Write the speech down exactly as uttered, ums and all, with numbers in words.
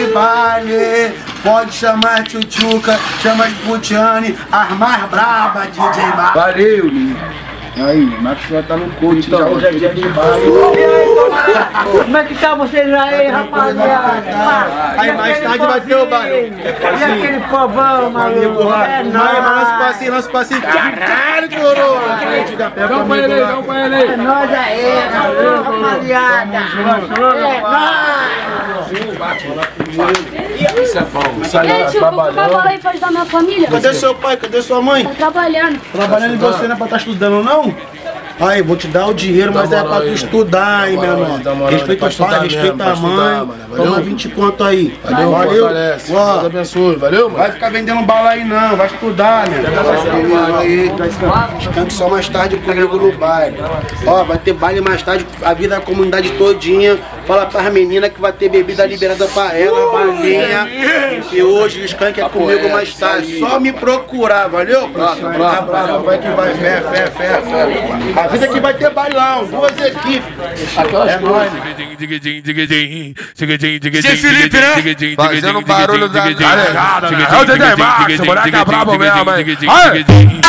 baile. Pode chamar Tchutchuca, chama as Putiane, as mais braba, D J Mar. Valeu, Lino. Aí, Marcos vai estar no coach, então, já hoje é dia de baile. E aí, camarada? Como é que tá vocês aí, rapaziada? Aí mais tarde vai ter o baile. E aquele povão, maluco? É nóis. Lança o passinho, lança o passinho. Caralho, coroa. Dá um pra ele aí, dá um pra ele aí. É nóis aí, rapaziada. É nóis. Isso é bom. Isso E aí aí, é tio, vou comprar trabalhando. bola aí pra ajudar minha família? Cadê seu pai? Cadê sua mãe? Tá trabalhando. Trabalhando em você não é pra estar estudando, não? Aí, vou te dar o dinheiro, mas é pra tu estudar, hein, meu irmão. Respeita o pai, respeita a mãe. Toma vinte conto aí. Valeu, valeu. Deus abençoe, valeu, mano? Vai ficar vendendo bala aí não, vai estudar, né? Aí, descansa só mais tarde comigo no baile. Ó, vai ter baile mais tarde, avisa a comunidade todinha. Fala pras meninas que vai ter bebida liberada pra ela, balinha. E hoje o skunk é comigo mais tarde. Só me procurar, valeu? Prata, prata, prata. Vai que vai, fé, fé, fé, fé. Avisa que vai ter bailão, duas equipes. É nóis. D Felipe, né? Fazendo barulho da galegada, né? É o D J Max, o moleque é brabo mesmo, hein? Aí!